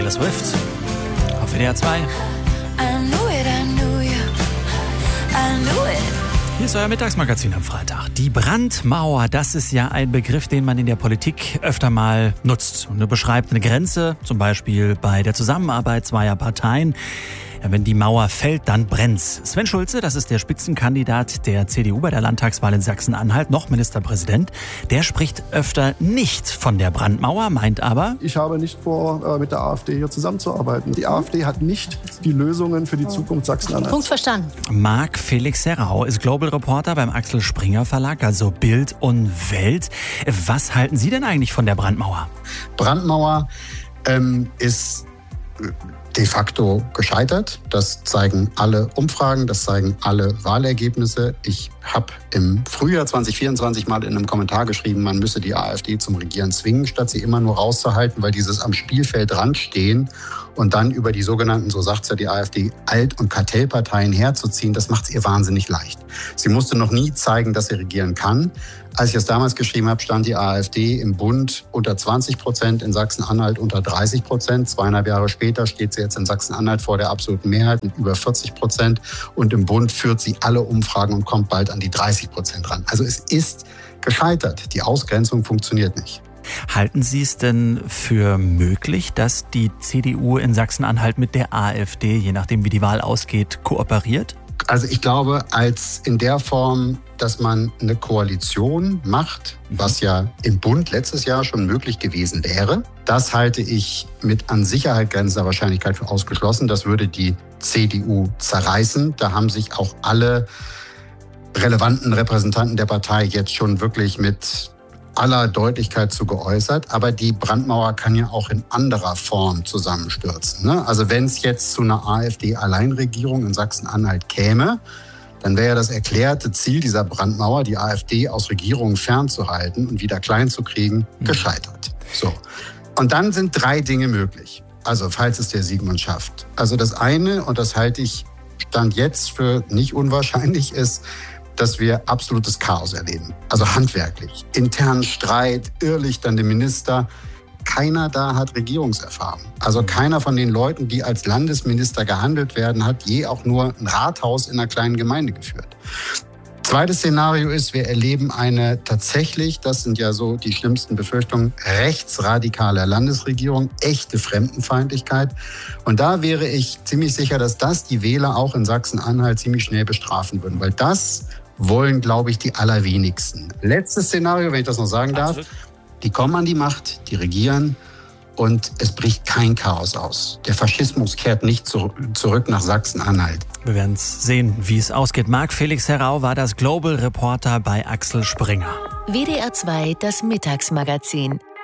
Taylor Swift auf WDR 2. Hier ist euer Mittagsmagazin am Freitag. Die Brandmauer, das ist ja ein Begriff, den man in der Politik öfter mal nutzt. Und er beschreibt eine Grenze, zum Beispiel bei der Zusammenarbeit zweier Parteien. Ja, wenn die Mauer fällt, dann brennt's. Sven Schulze, das ist der Spitzenkandidat der CDU bei der Landtagswahl in Sachsen-Anhalt, noch Ministerpräsident. Der spricht öfter nicht von der Brandmauer, meint aber: Ich habe nicht vor, mit der AfD hier zusammenzuarbeiten. Die AfD hat nicht die Lösungen für die Zukunft Sachsen-Anhalts. Punkt verstanden. Marc Felix Herrau ist Global Reporter beim Axel Springer Verlag, also Bild und Welt. Was halten Sie denn eigentlich von der Brandmauer? Brandmauer ist de facto gescheitert. Das zeigen alle Umfragen, das zeigen alle Wahlergebnisse. Ich habe im Frühjahr 2024 mal in einem Kommentar geschrieben, man müsse die AfD zum Regieren zwingen, statt sie immer nur rauszuhalten, weil dieses am Spielfeldrand stehen und dann über die sogenannten, so sagt es ja die AfD, Alt- und Kartellparteien herzuziehen, das macht es ihr wahnsinnig leicht. Sie musste noch nie zeigen, dass sie regieren kann. Als ich es damals geschrieben habe, stand die AfD im Bund unter 20%, in Sachsen-Anhalt unter 30%. 2,5 Jahre später steht sie jetzt in Sachsen-Anhalt vor der absoluten Mehrheit mit über 40%. Und im Bund führt sie alle Umfragen und kommt bald an die 30% ran. Also es ist gescheitert. Die Ausgrenzung funktioniert nicht. Halten Sie es denn für möglich, dass die CDU in Sachsen-Anhalt mit der AfD, je nachdem wie die Wahl ausgeht, kooperiert? Also ich glaube, als in der Form, dass man eine Koalition macht, was ja im Bund letztes Jahr schon möglich gewesen wäre, das halte ich mit an Sicherheit grenzender Wahrscheinlichkeit für ausgeschlossen. Das würde die CDU zerreißen. Da haben sich auch alle relevanten Repräsentanten der Partei jetzt schon wirklich mit aller Deutlichkeit zu geäußert. Aber die Brandmauer kann ja auch in anderer Form zusammenstürzen, ne? Also wenn es jetzt zu einer AfD-Alleinregierung in Sachsen-Anhalt käme, dann wäre ja das erklärte Ziel dieser Brandmauer, die AfD aus Regierungen fernzuhalten und wieder klein zu kriegen, gescheitert. So. Und dann sind 3 Dinge möglich. Also falls es der Sigmund schafft. Also das eine, und das halte ich Stand jetzt für nicht unwahrscheinlich, ist, dass wir absolutes Chaos erleben. Also handwerklich. Internen Streit, irrlichternde Minister. Keiner da hat Regierungserfahrung. Also keiner von den Leuten, die als Landesminister gehandelt werden, hat je auch nur ein Rathaus in einer kleinen Gemeinde geführt. Zweites Szenario ist, wir erleben eine tatsächlich, das sind ja so die schlimmsten Befürchtungen, rechtsradikale Landesregierung, echte Fremdenfeindlichkeit. Und da wäre ich ziemlich sicher, dass das die Wähler auch in Sachsen-Anhalt ziemlich schnell bestrafen würden. Weil das wollen, glaube ich, die allerwenigsten. Letztes Szenario, wenn ich das noch sagen darf. Die kommen an die Macht, die regieren und es bricht kein Chaos aus. Der Faschismus kehrt nicht zurück nach Sachsen-Anhalt. Wir werden sehen, wie es ausgeht. Marc Felix Herrau war das Global Reporter bei Axel Springer. WDR 2, das Mittagsmagazin.